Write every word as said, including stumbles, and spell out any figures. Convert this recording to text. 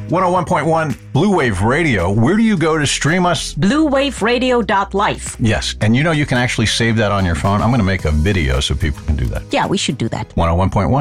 one oh one point one Blue Wave Radio. Where do you go to stream us? blue wave radio dot life. Yes. And you know you can actually save that on your phone. I'm going to make a video so people can do that. Yeah, we should do that. one oh one point one